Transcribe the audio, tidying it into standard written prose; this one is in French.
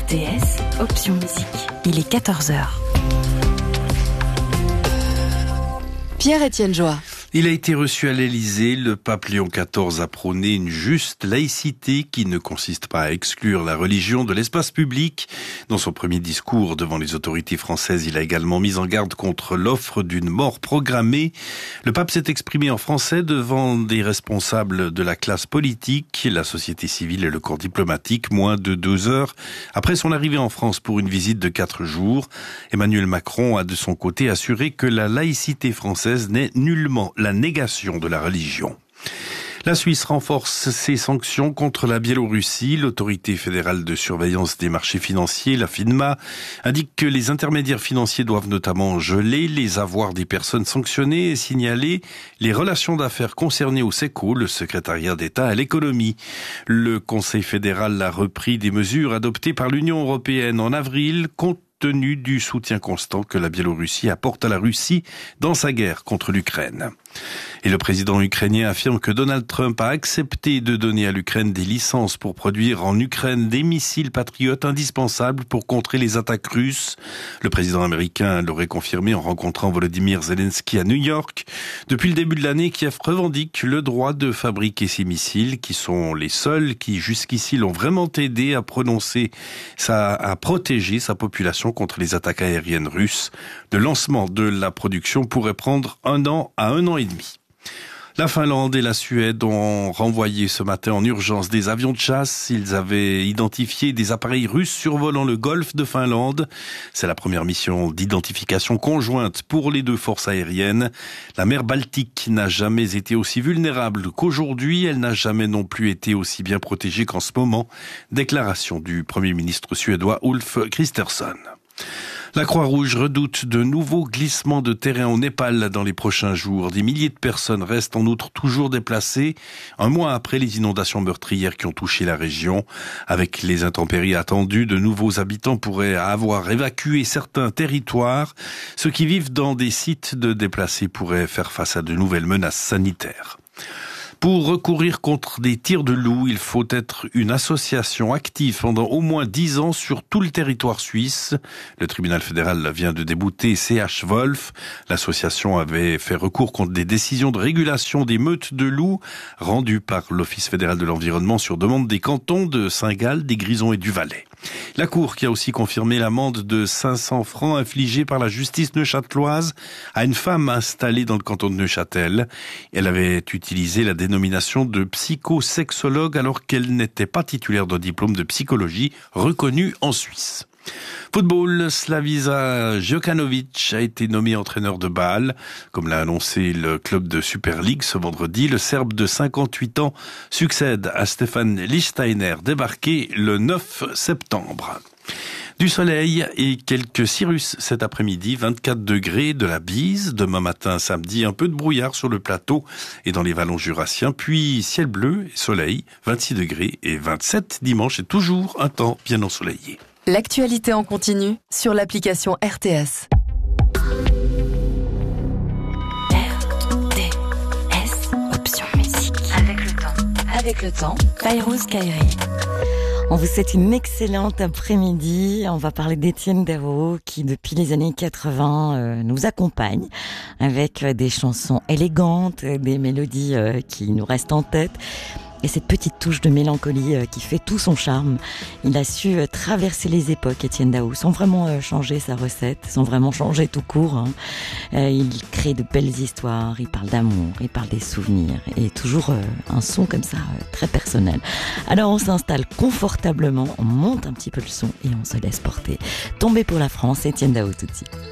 RTS, option musique. Il est 14h. Pierre-Étienne Joie. Il a été reçu à l'Élysée. Le pape Léon XIV a prôné une juste laïcité qui ne consiste pas à exclure la religion de l'espace public. Dans son premier discours devant les autorités françaises, il a également mis en garde contre l'offre d'une mort programmée. Le pape s'est exprimé en français devant des responsables de la classe politique, la société civile et le corps diplomatique, moins de 2 heures après son arrivée en France pour une visite de 4 jours. Emmanuel Macron a de son côté assuré que la laïcité française n'est nullement la négation de la religion. La Suisse renforce ses sanctions contre la Biélorussie. L'autorité fédérale de surveillance des marchés financiers, la FINMA, indique que les intermédiaires financiers doivent notamment geler les avoirs des personnes sanctionnées et signaler les relations d'affaires concernées au SECO, le secrétariat d'État à l'économie. Le Conseil fédéral a repris des mesures adoptées par l'Union européenne en avril compte tenu du soutien constant que la Biélorussie apporte à la Russie dans sa guerre contre l'Ukraine. Et le président ukrainien affirme que Donald Trump a accepté de donner à l'Ukraine des licences pour produire en Ukraine des missiles patriotes indispensables pour contrer les attaques russes. Le président américain l'aurait confirmé en rencontrant Volodymyr Zelensky à New York. Depuis le début de l'année, Kiev revendique le droit de fabriquer ces missiles qui sont les seuls qui jusqu'ici l'ont vraiment aidé à protéger sa population contre les attaques aériennes russes. Le lancement de la production pourrait prendre 1 an à 1 an et demi. La Finlande et la Suède ont renvoyé ce matin en urgence des avions de chasse. Ils avaient identifié des appareils russes survolant le golfe de Finlande. C'est la première mission d'identification conjointe pour les 2 forces aériennes. La mer Baltique n'a jamais été aussi vulnérable qu'aujourd'hui. Elle n'a jamais non plus été aussi bien protégée qu'en ce moment. Déclaration du Premier ministre suédois Ulf Kristersson. La Croix-Rouge redoute de nouveaux glissements de terrain au Népal dans les prochains jours. Des milliers de personnes restent en outre toujours déplacées, 1 mois après les inondations meurtrières qui ont touché la région. Avec les intempéries attendues, de nouveaux habitants pourraient avoir évacué certains territoires. Ceux qui vivent dans des sites de déplacés pourraient faire face à de nouvelles menaces sanitaires. Pour recourir contre des tirs de loups, il faut être une association active pendant au moins 10 ans sur tout le territoire suisse. Le tribunal fédéral vient de débouter CH Wolf. L'association avait fait recours contre des décisions de régulation des meutes de loups rendues par l'Office fédéral de l'environnement sur demande des cantons de Saint-Gall, des Grisons et du Valais. La Cour qui a aussi confirmé l'amende de 500 francs infligée par la justice neuchâteloise à une femme installée dans le canton de Neuchâtel. Elle avait utilisé la dénomination de psychosexologue alors qu'elle n'était pas titulaire d'un diplôme de psychologie reconnu en Suisse. Football, Slavisa Jokanovic a été nommé entraîneur de Bâle. Comme l'a annoncé le club de Super League ce vendredi, le Serbe de 58 ans succède à Stefan Lichtsteiner, débarqué le 9 septembre. Du soleil et quelques cirrus cet après-midi, 24 degrés, de la bise. Demain matin, samedi, un peu de brouillard sur le plateau et dans les vallons jurassiens. Puis ciel bleu et soleil, 26 degrés et 27 dimanche et toujours un temps bien ensoleillé. L'actualité en continu sur l'application RTS. RTS, option musique. Avec le temps. Fairouz Kairi. On vous souhaite une excellente après-midi. On va parler d'Étienne Dao qui, depuis les années 80, nous accompagne avec des chansons élégantes, des mélodies qui nous restent en tête. Et cette petite touche de mélancolie qui fait tout son charme. Il a su traverser les époques, Étienne Dao, sans vraiment changer sa recette, sans vraiment changer tout court. Hein. Il crée de belles histoires, il parle d'amour, il parle des souvenirs, et toujours un son comme ça, très personnel. Alors on s'installe confortablement, on monte un petit peu le son et on se laisse porter. Tomber pour la France, Étienne Dao tout de suite.